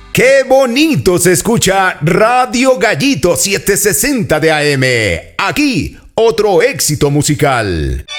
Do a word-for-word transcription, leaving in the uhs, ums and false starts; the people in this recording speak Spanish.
¡Qué bonito se escucha Radio Gallito setecientos sesenta de A M! Aquí, otro éxito musical.